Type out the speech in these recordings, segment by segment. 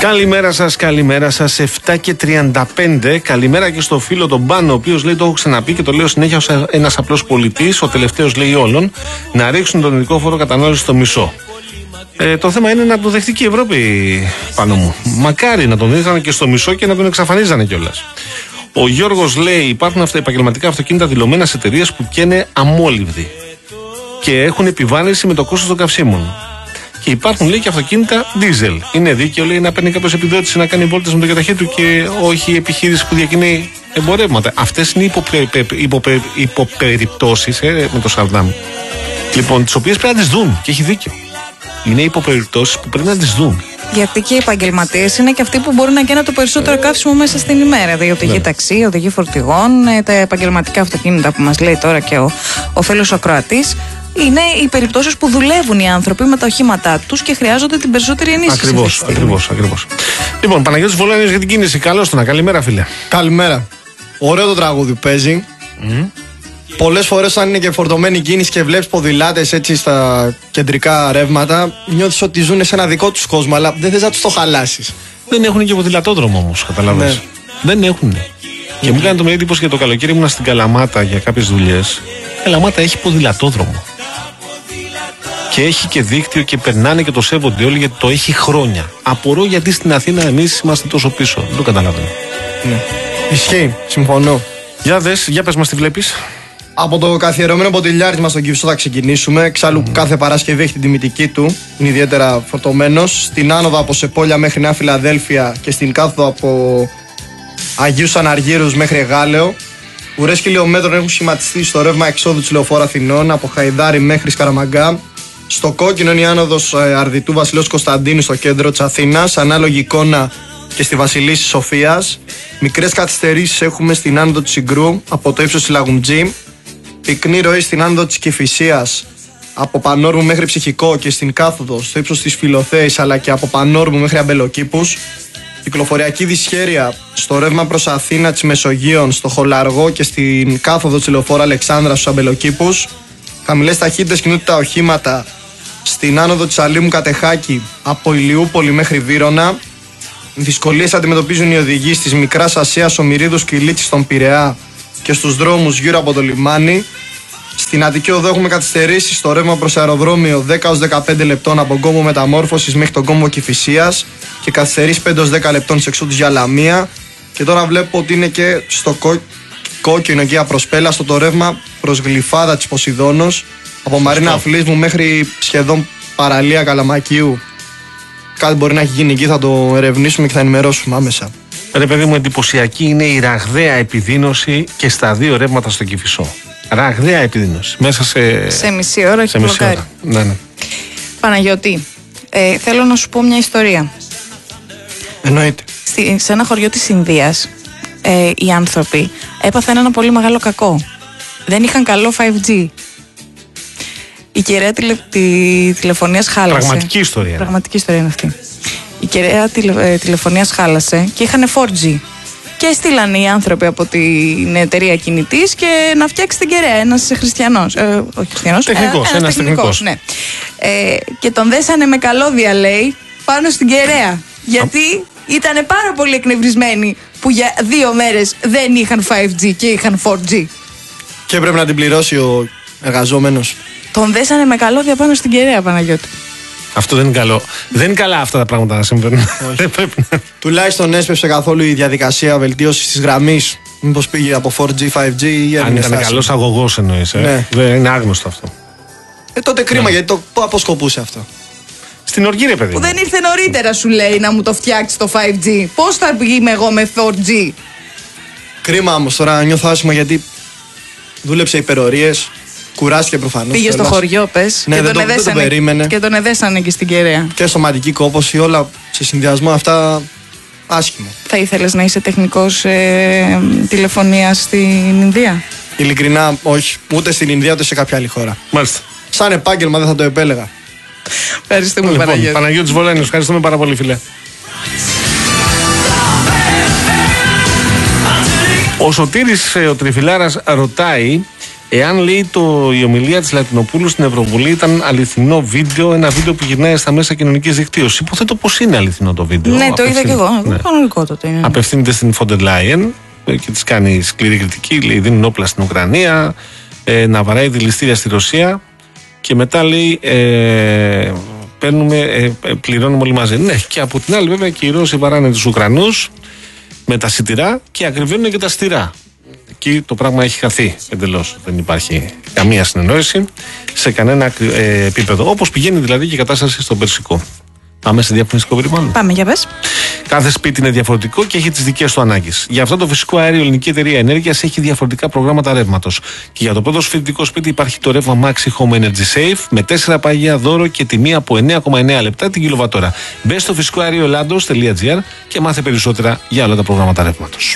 Καλημέρα σας, 7:35. Καλημέρα και στο φίλο τον Πάνο, ο οποίος λέει: το έχω ξαναπεί και το λέω συνέχεια ως ένας απλός πολιτής, ο τελευταίος λέει όλων, να ρίξουν τον ειδικό φόρο κατανάλωση στο μισό. Το θέμα είναι να το δεχτεί και η Ευρώπη, Πάνο μου. Μακάρι να τον ρίχνανε και στο μισό και να τον εξαφανίζανε κιόλας. Ο Γιώργος λέει: υπάρχουν επαγγελματικά αυτοκίνητα δηλωμένα σε εταιρείες που καίνε αμόλυβδοι και έχουν επιβάρυνση με το κόστος των καυσίμων. Και υπάρχουν, λέει, και αυτοκίνητα diesel. Είναι δίκαιο, λέει, να παίρνει κάποιος επιδότηση να κάνει βόλτες με το καταχή του και όχι επιχείρηση που διακινεί εμπορεύματα. Αυτές είναι υποπεριπτώσεις με το Σαρδάμ. Λοιπόν, τις οποίες πρέπει να τις δουν και έχει δίκιο. Είναι υποπεριπτώσεις που πρέπει να τις δουν. Γιατί και οι επαγγελματίες είναι και αυτοί που μπορούν να καίνε το περισσότερο καύσιμο μέσα στην ημέρα. Δηλαδή, οδηγοί ταξί, οδηγοί φορτηγών, τα επαγγελματικά αυτοκίνητα που μας λέει τώρα και ο φίλος ο Κροατής. Είναι οι περιπτώσεις που δουλεύουν οι άνθρωποι με τα οχήματά τους και χρειάζονται την περισσότερη ενίσχυση. Ακριβώς. Λοιπόν, Παναγιώτης Βολάνιος για την κίνηση. Καλώς τον. Καλημέρα, φίλε. Καλημέρα. Ωραίο το τραγούδι που παίζει. Πολλές φορές, αν είναι και φορτωμένη κίνηση και βλέπεις ποδηλάτες έτσι στα κεντρικά ρεύματα, νιώθεις ότι ζουν σε ένα δικό τους κόσμο, αλλά δεν θες να τους το χαλάσεις. Δεν έχουν και ποδηλατόδρομο όμως, καταλαβαίνεις. Ναι. Δεν έχουν. Και μου κάνει το εντύπωση για το καλοκαίρι, ήμουνα στην Καλαμάτα για κάποιες δουλειές. Η Καλαμάτα έχει ποδηλατόδρομο. Και έχει και δίκτυο και περνάνε και το σέβονται όλοι γιατί το έχει χρόνια. Απορώ γιατί στην Αθήνα εμείς είμαστε τόσο πίσω. Δεν το καταλαβαίνω. Ναι. Ισχύει, συμφωνώ. Για πες μας τι βλέπεις. Από το καθιερωμένο ποτηλιάρισμα στον Κηφισό θα ξεκινήσουμε. Εξάλλου κάθε Παρασκευή έχει την τιμητική του. Είναι ιδιαίτερα φορτωμένος. Στην άνοδο από Σεπόλια μέχρι Νέα Φιλαδέλφια και στην κάθοδο από Αγίους Αναργύρους μέχρι Εγάλεο. Ουρές χιλιόμετρων έχουν σχηματιστεί στο ρεύμα εξόδου της Λεωφόρου Αθηνών από Χαϊδάρι μέχρι Σκαραμαγκά. Στο κόκκινο είναι η άνοδος Αρδιτού Βασιλέως Κωνσταντίνου στο κέντρο της Αθήνας. Ανάλογη εικόνα και στη Βασιλίσσης Σοφίας. Μικρές καθυστερήσεις έχουμε στην άνοδο της Συγκρού από το ύψος της Λαγουμτζή. Πυκνή ροή στην άνοδο της Κηφισίας από Πανόρμου μέχρι Ψυχικό και στην κάθοδο στο ύψος της Φιλοθέης, αλλά και από Πανόρμου μέχρι Αμπελοκήπους. Κυκλοφοριακή δυσχέρεια στο ρεύμα προς Αθήνα της Μεσογείων, στο Χολαργό και στην κάθοδο της Λεωφόρου Αλεξάνδρας στους Αμπελοκήπους. Χαμηλές ταχύτητες κινούνται τα οχήματα στην άνοδο της Αλήμου Κατεχάκη από Ηλιούπολη μέχρι Βύρωνα. Δυσκολίες αντιμετωπίζουν οι οδηγοί της Μικράς Ασίας, Ομηρίδους Κιλίτσης στον Πειραιά και στους δρόμους γύρω από το λιμάνι. Στην Αττική Οδό έχουμε καθυστερήσεις στο ρεύμα προς αεροδρόμιο 10-15 λεπτών από κόμβο Μεταμόρφωσης μέχρι τον κόμβο Κηφισίας και καθυστερήσεις 5-10 λεπτών σε εξόδους για Λαμία. Και τώρα βλέπω ότι είναι και στο κόκκινο εκεί απροσπέλα στο το ρεύμα προς Γλυφάδα της Ποσειδώνος από Μαρίνα Αφλίσμου μέχρι σχεδόν παραλία Καλαμακίου. Κάτι μπορεί να έχει γίνει εκεί, θα το ερευνήσουμε και θα ενημερώσουμε άμεσα. Ρε παιδί μου, εντυπωσιακή είναι η ραγδαία επιδείνωση και στα δύο ρεύματα στο Κηφισό. Ραγδαία επιδείνωση. Μέσα σε μισή ώρα έχει μπλοκάρει. Ναι. Παναγιώτη, θέλω να σου πω μια ιστορία. Εννοείται. Σε ένα χωριό της Ινδίας οι άνθρωποι έπαθαν ένα πολύ μεγάλο κακό. Δεν είχαν καλό 5G. Η κεραία τηλεφωνίας χάλασε. Πραγματική ιστορία. Πραγματική ιστορία είναι αυτή. Η κεραία τηλεφωνίας χάλασε και είχαν 4G. Και στείλαν οι άνθρωποι από την εταιρεία κινητής και να φτιάξει την κεραία. Ένας χριστιανός. Όχι χριστιανός. Ένας τεχνικός. Ναι. Και τον δέσανε με καλώδια, λέει, πάνω στην κεραία. Γιατί ήταν πάρα πολύ εκνευρισμένοι που για 2 μέρες δεν είχαν 5G και είχαν 4G. Και πρέπει να την πληρώσει ο εργαζόμενος. Τον δέσανε με καλώδια πάνω στην κεραία, Παναγιώτη. Αυτό δεν είναι καλό. Δεν είναι καλά αυτά τα πράγματα να συμβαίνουν. Δεν πρέπει να. Τουλάχιστον έσπευσε καθόλου η διαδικασία βελτίωσης της γραμμής. Μήπως πήγε από 4G, 5G ή αν ήταν καλός αγωγός εννοείς. Ναι. Δεν είναι άγνωστο αυτό. Τότε κρίμα, γιατί το αποσκοπούσε αυτό. Στην οργή, ρε παιδί. Που δεν ήρθε νωρίτερα, σου λέει, να μου το φτιάξει το 5G. Πώς θα είμαι εγώ με 4G. Κρίμα όμως, τώρα νιώθω άσχημα γιατί δούλεψε υπερορίες. Κουράστηκε προφανώς. Πήγε στο χωριό, πες. Ναι, και τον εδέσανε και στην κεραία. Και σωματική κόπωση, όλα σε συνδυασμό αυτά άσχημα. Θα ήθελες να είσαι τεχνικός τηλεφωνίας στην Ινδία? Ειλικρινά, όχι. Ούτε στην Ινδία ούτε σε κάποια άλλη χώρα. Μάλιστα. Σαν επάγγελμα δεν θα το επέλεγα. Ευχαριστούμε, Παναγιώτη. Παναγιώτης Βολάνιος, ευχαριστούμε πάρα πολύ, φίλε. Ο Σωτήρης ο Τριφυλάρας ρωτάει εάν λέει η ομιλία της Λατινοπούλου στην Ευρωβουλή ήταν αληθινό βίντεο, ένα βίντεο που γυρνάει στα μέσα κοινωνικής δικτύωσης. Υποθέτω πως είναι αληθινό το βίντεο. Ναι, το είδα και εγώ. Κανονικό τότε είναι. Απευθύνεται στην Φόντερ Λάιεν και της κάνει σκληρή κριτική. Λέει: δίνουν όπλα στην Ουκρανία, να βαράει δηληστήρια στη Ρωσία και μετά λέει. Πληρώνουμε όλοι μαζί. Ναι, και από την άλλη, βέβαια, και οι Ρώσοι βαράνε τους Ουκρανούς με τα σιτηρά και ακριβένουν και τα στηρά. Εκεί το πράγμα έχει χαθεί εντελώς. Δεν υπάρχει καμία συνεννόηση σε κανένα επίπεδο. Όπως πηγαίνει δηλαδή και η κατάσταση στον Περσικό. Πάμε σε διαφημιστικό περιβάλλον. Πάμε, για πες. Κάθε σπίτι είναι διαφορετικό και έχει τις δικές του ανάγκες. Γι' αυτό το φυσικό αέριο η Ελληνική Εταιρεία Ενέργειας έχει διαφορετικά προγράμματα ρεύματος. Και για το πρώτο φοιτητικό σπίτι υπάρχει το ρεύμα Maxi Home Energy Safe με 4 παγιά δώρο και τιμή από 9,9 λεπτά την κιλοβατόρα. Μπες στο φυσικοαερioelados.gr και μάθε περισσότερα για όλα τα προγράμματα ρεύματος.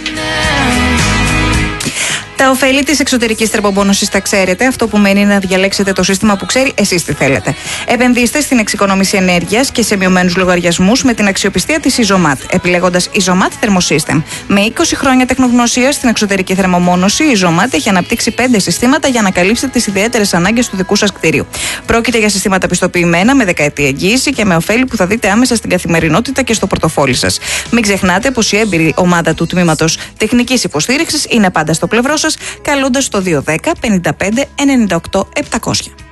Τα ωφέλη της εξωτερικής θερμοπόνωσης τα ξέρετε. Αυτό που μένει είναι να διαλέξετε το σύστημα που ξέρει εσείς τι θέλετε. Επενδύστε στην εξοικονόμηση ενέργειας και σε μειωμένους λογαριασμούς με την αξιοπιστία της Isomat, επιλέγοντας Isomat Thermosystem. Με 20 χρόνια τεχνογνωσίας στην εξωτερική θερμομόνωση, η Isomat έχει αναπτύξει 5 συστήματα για να καλύψετε τις ιδιαίτερες ανάγκες του δικού σας κτίριου. Πρόκειται για συστήματα πιστοποιημένα με δεκαετή εγγύηση και με ωφέλη που θα δείτε άμεσα στην καθημερινότητα και στο πορτοφόλι σας. Μην ξεχνάτε πως η έμπειρη ομάδα του τμήματος τεχνικής υποστήριξης είναι πάντα στο πλευρό σας, καλώντας το 210 55 98 700.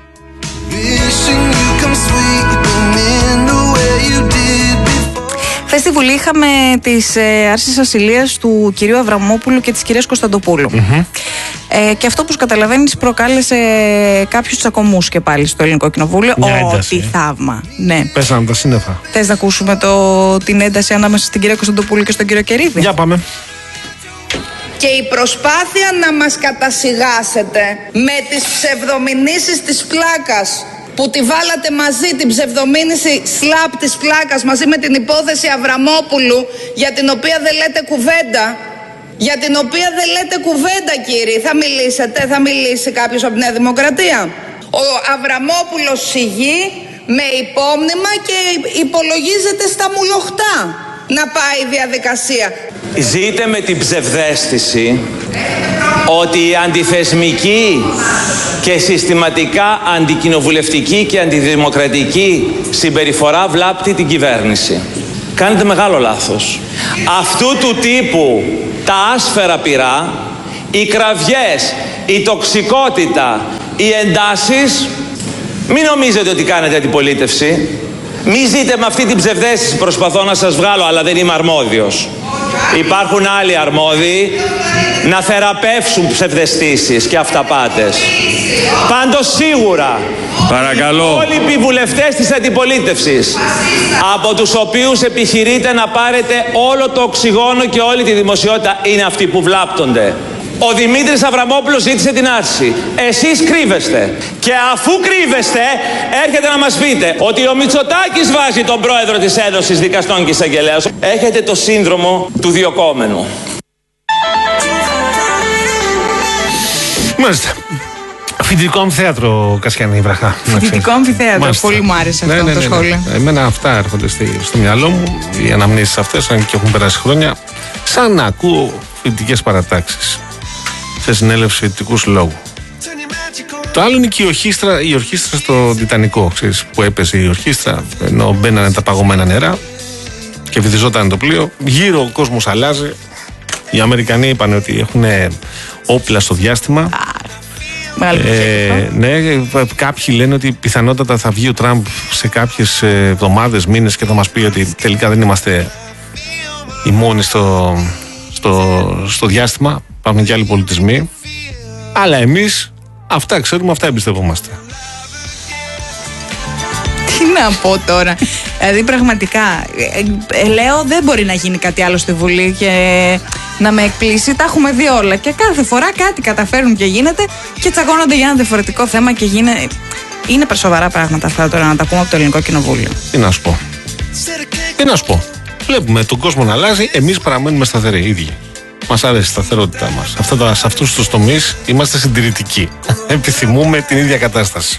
Χθες στη Βουλή είχαμε τις άρσεις ασυλίας του κυρίου Αβραμόπουλου και της κυρίας Κωνσταντοπούλου. Και αυτό που καταλαβαίνεις προκάλεσε κάποιους τσακωμούς και πάλι στο Ελληνικό Κοινοβούλιο. Τι θαύμα. Ναι. Πέσαμε τα σύννεφα. Θες να ακούσουμε την ένταση ανάμεσα στην κυρία Κωνσταντοπούλου και στον κύριο Κερίδη? Για πάμε. Και η προσπάθεια να μας κατασιγάσετε με τις ψευδομηνήσεις της πλάκας που τη βάλατε μαζί, την ψευδομήνυση σλαπ της πλάκας μαζί με την υπόθεση Αβραμόπουλου, για την οποία δεν λέτε κουβέντα. Για την οποία δεν λέτε κουβέντα, κύριοι. Θα μιλήσετε, θα μιλήσει κάποιος από τη Νέα Δημοκρατία? Ο Αβραμόπουλος συγεί με υπόμνημα και υπολογίζεται στα μουλοχτά να πάει η διαδικασία. Ζείτε με την ψευδαίσθηση ότι η αντιθεσμική και συστηματικά αντικοινοβουλευτική και αντιδημοκρατική συμπεριφορά βλάπτει την κυβέρνηση. Κάνετε μεγάλο λάθος. Αυτού του τύπου τα άσφαιρα πυρά, οι κραυγές, η τοξικότητα, οι εντάσεις, μην νομίζετε ότι κάνετε αντιπολίτευση. Μη ζείτε με αυτή την ψευδαίσθηση, προσπαθώ να σας βγάλω, αλλά δεν είμαι αρμόδιος. Υπάρχουν άλλοι αρμόδιοι να θεραπεύσουν ψευδαισθήσεις και αυταπάτες. Πάντως σίγουρα, παρακαλώ, οι υπόλοιποι βουλευτές της αντιπολίτευσης, από τους οποίους επιχειρείτε να πάρετε όλο το οξυγόνο και όλη τη δημοσιότητα, είναι αυτοί που βλάπτονται. Ο Δημήτρης Αβραμόπουλος ζήτησε την άρση. Εσείς κρύβεστε. Και αφού κρύβεστε, έρχεται να μας πείτε ότι ο Μητσοτάκης βάζει τον πρόεδρο της Ένωσης Δικαστών και Εισαγγελέων. Έχετε το σύνδρομο του διοκόμενου. Μάλιστα. Φοιτητικό αμφιθέατρο, Κασιανή Βραχά. Φοιτητικό αμφιθέατρο. Πολύ μου άρεσε αυτό το σχόλιο. Εμένα αυτά έρχονται στο μυαλό μου, οι αναμνήσεις αυτές, αν και έχουν περάσει χρόνια, σαν να ακούω φοιτητικές παρατάξεις σε συνέλευση φοιτητικού συλλόγου. Το άλλο είναι και η ορχήστρα στο Τιτανικό, ξέρεις, που έπαιζε η ορχήστρα, ενώ μπαίνανε τα παγωμένα νερά και βυθιζόταν το πλοίο. Γύρω ο κόσμος αλλάζει. Οι Αμερικανοί είπαν ότι έχουν όπλα στο διάστημα. Ναι, κάποιοι λένε ότι πιθανότατα θα βγει ο Τραμπ σε κάποιες εβδομάδες, μήνες και θα μας πει ότι τελικά δεν είμαστε οι μόνοι στο διάστημα. Υπάρχουν και άλλοι πολιτισμοί. Αλλά εμείς αυτά ξέρουμε, αυτά εμπιστευόμαστε. Τι να πω τώρα. Δηλαδή πραγματικά λέω δεν μπορεί να γίνει κάτι άλλο στη Βουλή και να με εκπλήσει. Τα έχουμε δει όλα και κάθε φορά κάτι καταφέρουν και γίνεται και τσακώνονται για ένα διαφορετικό θέμα και είναι σοβαρά πράγματα αυτά τώρα να τα πούμε από το Ελληνικό Κοινοβούλιο. Τι να σου πω. Βλέπουμε τον κόσμο να αλλάζει, εμείς παραμένουμε σταθεροί οι ίδιοι. Μας αρέσει η σταθερότητά μας. Σε αυτούς τους τομείς είμαστε συντηρητικοί. Επιθυμούμε την ίδια κατάσταση.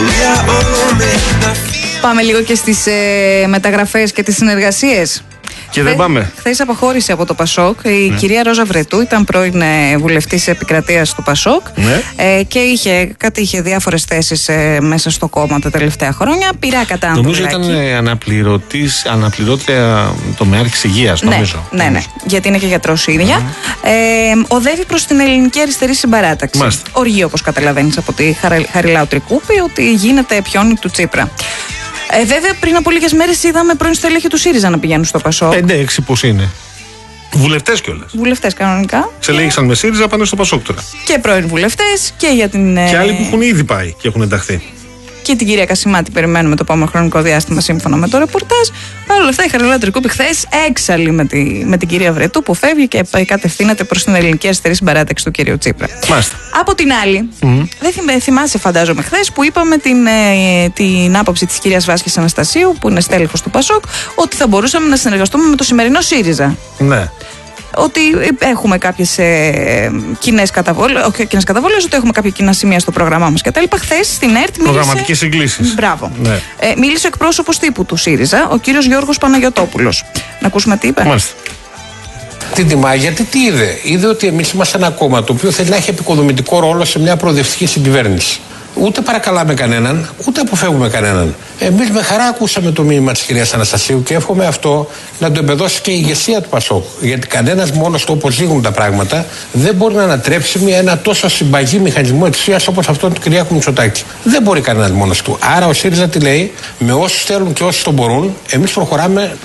Πάμε λίγο και στις μεταγραφές και τις συνεργασίες. Και δεν πάμε. Χθες αποχώρησε από το Πασόκ η κυρία Ρόζα Βρετού, ήταν πρώην βουλευτής επικρατείας του Πασόκ και είχε διάφορες θέσεις μέσα στο κόμμα τα τελευταία χρόνια. Πειρά κατά Νομίζω ήταν αναπληρώτρια τομεάρχης υγείας, νομίζω. Ναι, γιατί είναι και γιατρός η ίδια. Οδεύει προς την ελληνική αριστερή συμπαράταξη. Οργή, όπως καταλαβαίνεις από τη Χαριλάου Τρικούπη, ότι γίνεται πιόνι του Τσίπρα. Βέβαια, πριν από λίγες μέρες είδαμε πρώην στελέχη του ΣΥΡΙΖΑ να πηγαίνουν στο Πασόκ. 5-6 πώς είναι. Βουλευτές κιόλας. Βουλευτές κανονικά. Ξελέγησαν με ΣΥΡΙΖΑ, πάνε στο Πασόκ τώρα. Και πρώην βουλευτές και για την. Και άλλοι που έχουν ήδη πάει και έχουν ενταχθεί. Και την κυρία Κασιμάτη περιμένουμε το επόμενο χρονικό διάστημα σύμφωνα με το ρεπορτάζ. Παρ' όλα αυτά, η Χαριλάου Τρικούπη χθες έξαλλη με την κυρία Βρετού που φεύγει και κατευθύνεται προς την ελληνική αριστερή συμπαράταξη του κυρίου Τσίπρα. Μάλιστα. Από την άλλη, δεν θυμάσαι, φαντάζομαι, χθες που είπαμε την άποψη της κυρίας Βάσκης Αναστασίου, που είναι στέλεχος του Πασόκ, ότι θα μπορούσαμε να συνεργαστούμε με το σημερινό ΣΥΡΙΖΑ. Ναι. Ότι έχουμε κάποιες κοινές καταβόλες, ότι έχουμε κάποια κοινά σημεία στο πρόγραμμά μας κτλ. Χθες στην ΕΡΤ μίλησε. Προγραμματικές συγκλήσεις. Μπράβο. Ναι. Μίλησε ο εκπρόσωπος τύπου του ΣΥΡΙΖΑ, ο κύριος Γιώργος Παναγιωτόπουλος. Να ακούσουμε τι είπε. Μάλιστα. Την τιμά γιατί τι είδε. Είδε ότι εμείς είμαστε ένα κόμμα το οποίο θέλει να έχει επικοδομητικό ρόλο σε μια προοδευτική συγκυβέρνηση. Ούτε παρακαλάμε κανέναν, ούτε αποφεύγουμε κανέναν. Εμείς με χαρά ακούσαμε το μήνυμα της κυρίας Αναστασίου και εύχομαι αυτό να το εμπεδώσει και η ηγεσία του Πασόκ. Γιατί κανένας μόνος του, όπως ζήγουν τα πράγματα, δεν μπορεί να ανατρέψει ένα τόσο συμπαγή μηχανισμό εξουσίας όπως αυτό του Κυριάκου Μητσοτάκη. Δεν μπορεί κανένας μόνος του. Άρα ο ΣΥΡΙΖΑ τι λέει, με όσους θέλουν και όσους τον μπορούν, εμείς προχωράμε.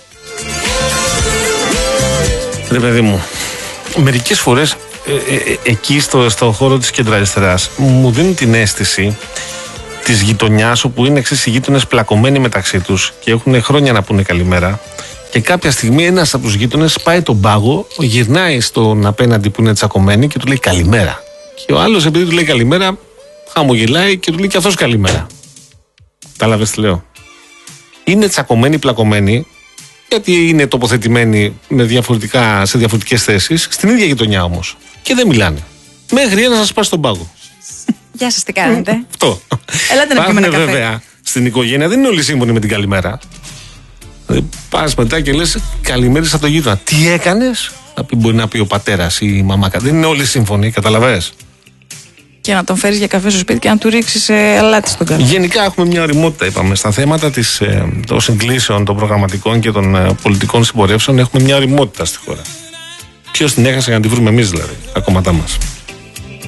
Ρε παιδί μου, μερικές φορές εκεί στο χώρο της κεντροαριστεράς μου δίνουν την αίσθηση της γειτονιάς όπου είναι οι γείτονες πλακωμένοι μεταξύ τους και έχουν χρόνια να πούνε καλημέρα και κάποια στιγμή ένας από τους γείτονες πάει τον πάγο, γυρνάει στον απέναντι που είναι τσακωμένοι και του λέει καλημέρα και ο άλλος επειδή του λέει καλημέρα χαμογελάει και του λέει και αυτός καλημέρα. Κατάλαβες τι λέω. Είναι τσακωμένοι, πλακωμένοι, γιατί είναι τοποθετημένοι σε διαφορετικές θέσεις, στην ίδια γειτονιά όμως. Και δεν μιλάνε. Μέχρι ένας να σπάσει τον πάγο. Γεια σας, τι κάνετε. Αυτό. Ελάτε να πιούμε ένα καφέ. Βέβαια, στην οικογένεια δεν είναι όλοι σύμφωνοι με την καλημέρα. Πας μετά και λες καλημέρα από το γείτονα. Τι έκανες, μπορεί να πει ο πατέρας ή η μαμά. Δεν είναι όλοι σύμφωνοι, καταλαβαίνεις. Και να τον φέρεις για καφέ στο σπίτι και να του ρίξεις αλάτι στον καφέ. Γενικά έχουμε μια ωριμότητα, είπαμε. Στα θέματα των συγκλήσεων, των προγραμματικών και των πολιτικών συμπορεύσεων έχουμε μια ωριμότητα στη χώρα. Ποιος την έχασε να τη βρούμε εμείς δηλαδή, τα κόμματά μας.